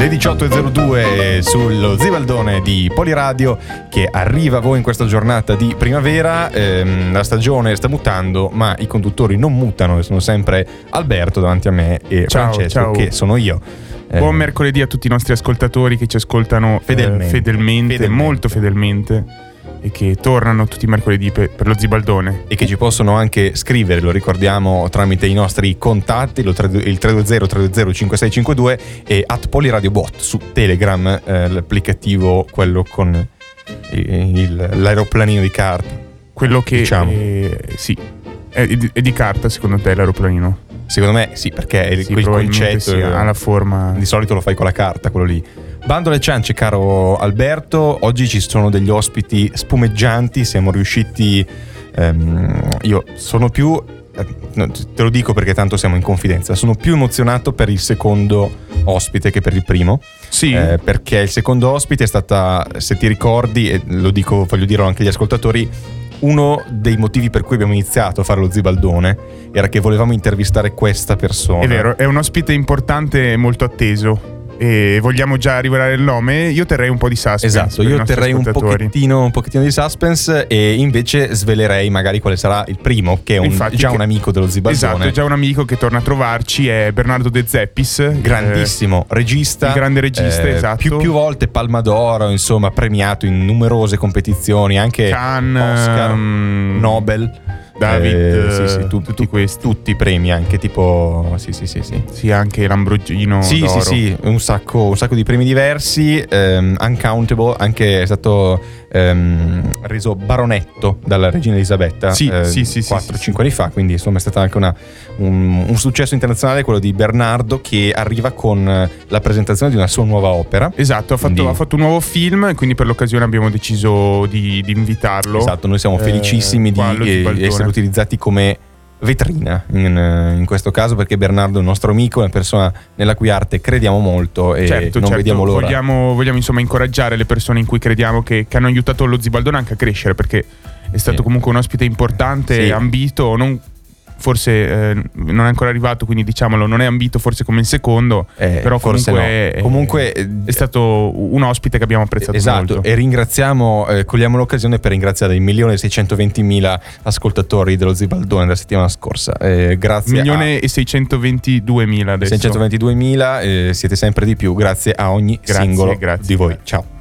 Le 18.02 sullo Zibaldone di Poliradio, che arriva a voi in questa giornata di primavera. La stagione sta mutando, ma i conduttori non mutano e sono sempre Alberto davanti a me e Francesco, che sono io. Buon mercoledì a tutti i nostri ascoltatori che ci ascoltano fedelmente, molto fedelmente, e che tornano tutti i mercoledì per lo Zibaldone. E che ci possono anche scrivere, lo ricordiamo, tramite i nostri contatti, il 320-320-5652 e @poliradiobot su Telegram, l'applicativo, quello con l'aeroplanino di carta. Quello che, diciamo. Sì, è di carta secondo te l'aeroplanino? Secondo me sì, perché è quel concetto ha la forma. Di solito lo fai con la carta, quello lì. Bando alle ciance, caro Alberto. Oggi ci sono degli ospiti spumeggianti. Siamo riusciti. Io sono più. Te lo dico perché tanto siamo in confidenza. Sono più emozionato per il secondo ospite che per il primo. Sì. Perché il secondo ospite è stata, se ti ricordi, e lo dico, voglio dirlo anche agli ascoltatori, uno dei motivi per cui abbiamo iniziato a fare lo Zibaldone era che volevamo intervistare questa persona. È vero, è un ospite importante e molto atteso. E vogliamo già rivelare il nome. Io terrei un po' di suspense. Esatto, io terrei un pochettino di suspense e invece svelerei magari quale sarà il primo, che è già un amico dello Zibaldone. Esatto, è già un amico che torna a trovarci, è Bernardo De Zeppis, grandissimo regista, il grande regista, esatto, più volte Palma d'Oro, insomma, premiato in numerose competizioni, anche Cannes, Oscar, Nobel, David, sì, tutti questi, tutti i premi, anche tipo sì, anche l'Ambrogino d'oro. sì, un sacco di premi diversi. Uncountable, anche è stato reso baronetto dalla regina Elisabetta 4-5 anni fa, quindi insomma è stato anche un successo internazionale quello di Bernardo, che arriva con la presentazione di una sua nuova opera. Esatto, ha fatto un nuovo film e quindi per l'occasione abbiamo deciso di invitarlo. Esatto, noi siamo felicissimi di essere utilizzati come vetrina in questo caso, perché Bernardo è un nostro amico, è una persona nella cui arte crediamo molto e non vediamo l'ora. Vogliamo insomma incoraggiare le persone in cui crediamo, che hanno aiutato lo Zibaldone anche a crescere, perché è stato comunque un ospite importante, ambito, forse non è ancora arrivato, quindi diciamolo, non è ambito forse come il secondo, però comunque è stato un ospite che abbiamo apprezzato molto. E ringraziamo, cogliamo l'occasione per ringraziare i 1.620.000 ascoltatori dello Zibaldone della settimana scorsa. Grazie 1.622.000 adesso. 622.000, siete sempre di più, grazie a ogni singolo di voi. Ciao.